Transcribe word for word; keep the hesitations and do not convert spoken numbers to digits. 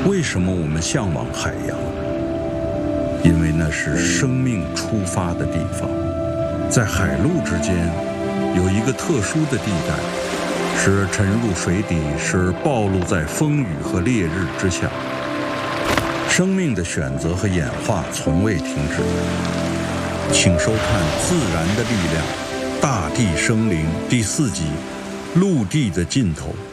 为什么我们向往海洋？因为那是生命出发的地方。在海陆之间有一个特殊的地带，时而沉入水底，时而暴露在风雨和烈日之下。生命的选择和演化从未停止。请收看《自然的力量：大地生灵》第四集《陆地的尽头》。